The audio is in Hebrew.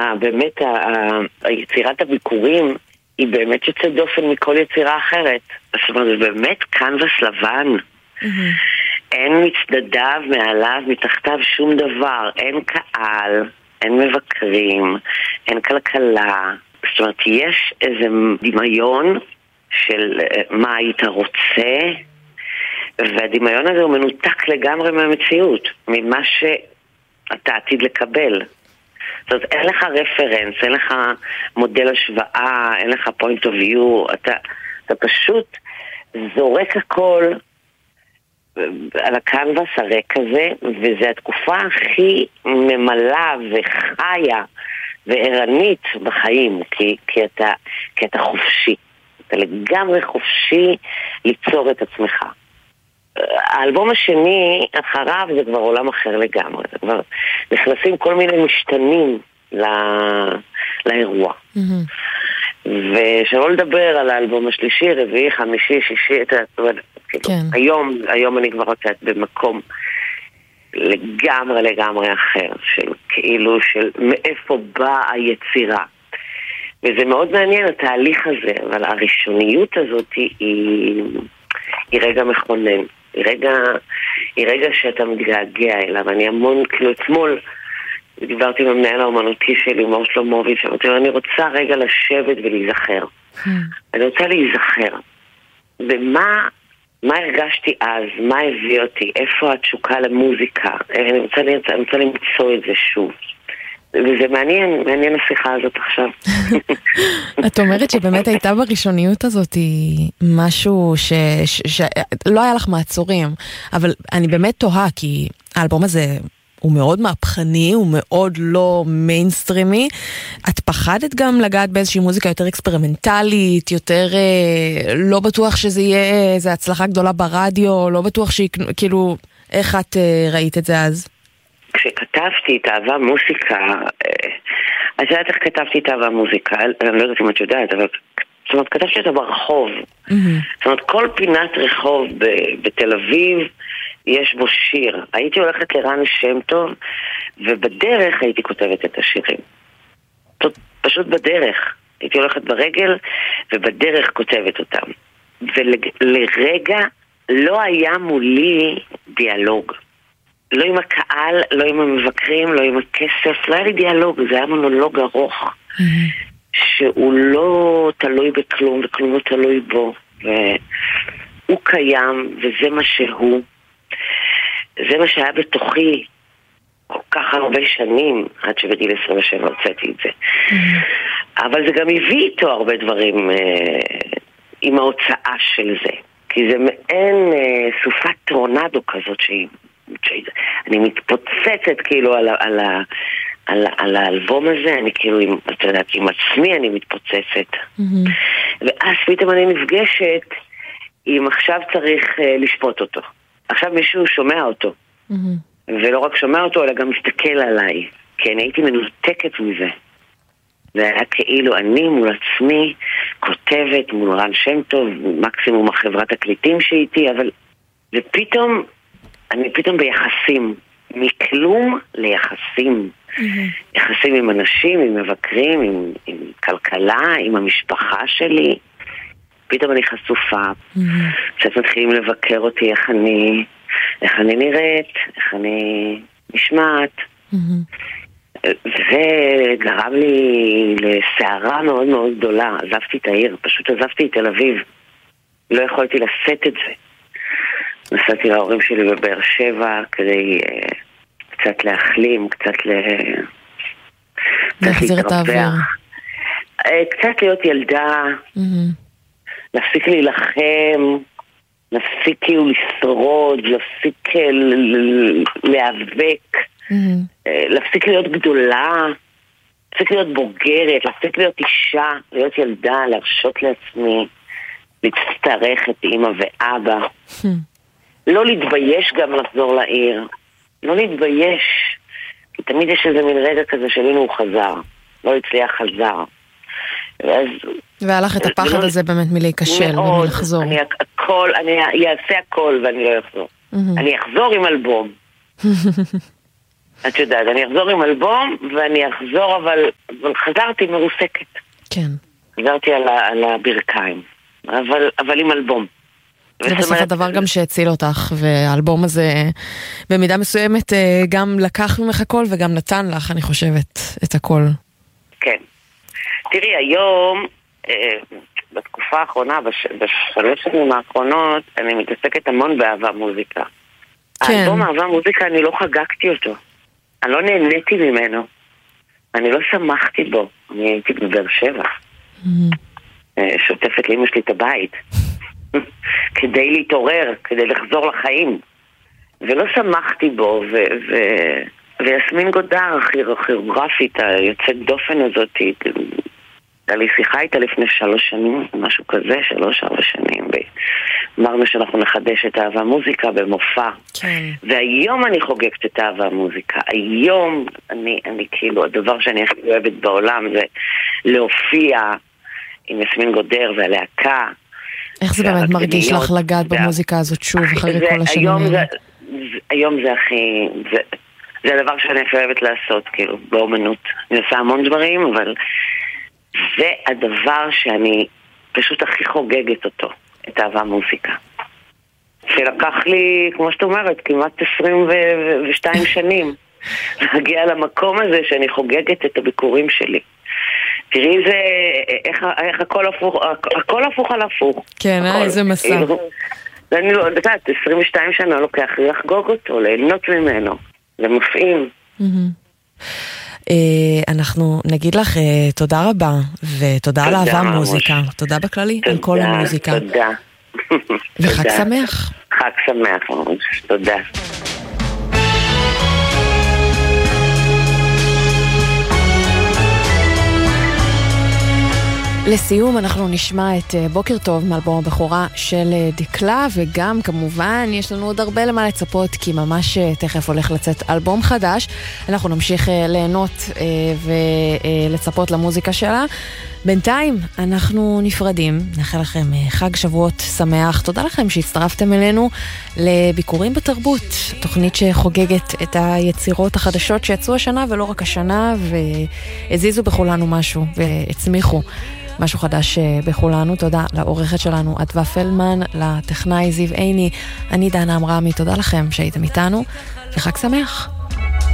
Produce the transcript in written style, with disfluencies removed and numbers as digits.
באמת, יצירת הביקורים היא באמת יוצאת דופן מכל יצירה אחרת. זאת אומרת, זה באמת קנבס לבן. אין מצדדיו, מעליו, מתחתיו שום דבר. אין קהל, אין מבקרים, אין כלכלה. זאת אומרת, יש איזה דמיון של מה היית רוצה, והדמיון הזה הוא מנותק לגמרי מהמציאות, ממה שאתה עתיד לקבל. זאת אומרת, אין לך רפרנס, אין לך מודל השוואה, אין לך point of view, אתה פשוט זורק הכל על הקנבס הריק הזה, וזו התקופה הכי ממלאה וחיה וערנית בחיים, כי אתה חופשי. אתה לגמרי חופשי ליצור את עצמך. האלבום השני, אחריו, זה כבר עולם אחר לגמרי. זה כבר נכנסים כל מיני משתנים לאירוע. ושלא לדבר על האלבום השלישי, רביעי, חמישי, שישי, היום אני כבר רוצה במקום לגמרי אחר, של כאילו של מאיפה באה היצירה. וזה מאוד מעניין התהליך הזה, אבל הראשוניות הזאת היא רגע מכונן. היא רגע שאתה מתגעגע אליו. אני המון, כאילו אתמול דיברתי עם המנהל האומנותי שלי, מאור שלומוביץ', אני רוצה רגע לשבת ולהיזכר. אני רוצה להיזכר. ומה הרגשתי אז? מה הביא אותי? איפה התשוקה למוזיקה? אני רוצה למצוא את זה שוב. וזה מעניין השיחה הזאת עכשיו. את אומרת שבאמת הייתה בראשוניות הזאת משהו שלא היה לך מעצורים, אבל אני באמת תוהה, כי האלבום הזה הוא מאוד מהפכני, הוא מאוד לא מיינסטרימי. את פחדת גם לגעת באיזושהי מוזיקה יותר אקספרימנטלית, יותר לא בטוח שזה יהיה איזו הצלחה גדולה ברדיו, לא בטוח כאילו, איך את ראית את זה אז? כשכתבתי את אהבה מוזיקה, אז יודעת איך כתבתי את אהבה מוזיקה, אני לא יודעת אם את יודעת, אבל זאת אומרת, כתבתי אותה ברחוב. זאת אומרת, כל פינת רחוב בתל אביב יש בו שיר. הייתי הולכת לרן שם טוב, ובדרך הייתי כותבת את השירים. פשוט בדרך. הייתי הולכת ברגל, ובדרך כותבת אותם. ולרגע לא היה מולי דיאלוג. לא עם הקהל, לא עם המבקרים, לא עם הכסף, לא היה לי דיאלוג, זה היה מונולוג ארוך, שהוא לא תלוי בכלום, וכלום לא תלוי בו, והוא קיים, וזה מה שהוא. זה מה שהיה בתוכי כל כך הרבה שנים, עד שבגיל 27 הוצאתי את זה. אבל זה גם הביא איתו הרבה דברים עם ההוצאה של זה, כי זה מעין סופת טורנדו כזאת אני מתפוצצת כאילו על האלבום הזה, אני כאילו, אתה יודע, עם עצמי אני מתפוצצת. ואז פתאום אני נפגשת אם עכשיו צריך לשפוט אותו. עכשיו מישהו שומע אותו. ולא רק שומע אותו, אלא גם מסתכל עליי. כי אני הייתי מנותקת מזה. זה היה כאילו אני מול עצמי כותבת מול רן שם טוב, מקסימום החברת הקליטים שהייתי, אבל ופתאום אני פתאום ביחסים, מכלום ליחסים. יחסים עם אנשים, עם מבקרים, עם כלכלה, עם המשפחה שלי. פתאום אני חשופה. קצת מתחילים לבקר אותי איך אני נראית, איך אני נשמעת. וזה גרם לי לסערה מאוד מאוד גדולה. עזבתי את העיר, פשוט עזבתי את תל אביב. לא יכולתי לשאת את זה. נסעתי להורים שלי בבאר שבע כדי קצת להחלים, קצת להחזיר את האוויר. קצת להיות ילדה, להפסיק להילחם, להפסיק כאילו לשרוד, להפסיק להיאבק, להפסיק להיות גדולה, להפסיק להיות בוגרת, להפסיק להיות אישה, להיות ילדה, להרשות לעצמי, להצטרך את אמא ואבא. לא להתבייש גם לחזור לעיר. לא להתבייש. כי תמיד יש איזה מין רגע כזה שלינו הוא חזר. לא הצליח חזר. והלך את הפחד הזה באמת מלהיכשל ומלחזור. אני אעשה הכל ואני לא אחזור. אני אחזור עם אלבום. את יודעת, אני אחזור עם אלבום, ואני אחזור, אבל חזרתי מרוסקת. כן. חזרתי על הברכיים, אבל עם אלבום. זה בסוף הדבר גם שהציל אותך, והאלבום הזה במידה מסוימת גם לקח ממך הכל וגם נתן לך, אני חושבת, את הכל. כן. תראי, היום, בתקופה האחרונה, בשלוש שנים האחרונות, אני מתעסקת המון באהבה מוזיקה. כן. האלבום אהבה מוזיקה, אני לא חגגתי אותו. אני לא נהניתי ממנו. אני לא שמחתי בו. אני הייתי בבאר שבע. שוטפת לאמא שלי את הבית. כדי להתעורר, כדי לחזור לחיים. ולא שמחתי בו, ויסמין גודר, הכירוגרפית, היוצאת דופן הזאת, הייתה לי שיחה איתה לפני 3 שנים, משהו כזה, 3-4 שנים, ואמרנו שאנחנו נחדש את אהבה מוזיקה במופע. כן. והיום אני חוגגת את אהבה מוזיקה. היום אני כאילו, הדבר שאני הכי אוהבת בעולם זה להופיע עם יסמין גודר והלהקה. איך זה באמת מרגיש לך לגעת במוזיקה הזאת שוב, אחרי כל השנים? היום זה הכי... זה הדבר שאני הכי אוהבת לעשות, כאילו, באומנות. אני עושה המון דברים, אבל זה הדבר שאני פשוט הכי חוגגת אותו, את אהבה מוזיקה. שלקח לי, כמו שאת אומרת, כמעט 22 שנים להגיע למקום הזה שאני חוגגת את הביקורים שלי. תראי זה, איך הכל הפוך על הפוך. כן, איזה מסע. ואני לא יודעת, 22 שנה לוקח לי לחגוג אותו, ליהנות ממנו, למופעים. אנחנו נגיד לך תודה רבה, ותודה על אהבה מוזיקה. תודה בכללי, על כל המוזיקה. תודה. וחג שמח. חג שמח, תודה. לסיום אנחנו נשמע את בוקר טוב מאלבום הבכורה של דקלה, וגם כמובן יש לנו עוד הרבה למה לצפות, כי ממש תכף הולך לצאת אלבום חדש. אנחנו נמשיך ליהנות ולצפות למוזיקה שלה. בינתיים אנחנו נפרדים, נאחל לכם חג שבועות שמח. תודה לכם שהצטרפתם אלינו לביקורים בתרבות, תוכנית שחוגגת את היצירות החדשות שיצאו השנה ולא רק השנה, והזיזו בכולנו משהו והצמיחו משהו חדש בכולנו. תודה לעורכת שלנו אדווה פלדמן, לטכנאי זיו עיני, אני דנה אמרמי. תודה לכם שהייתם איתנו, וחג שמח.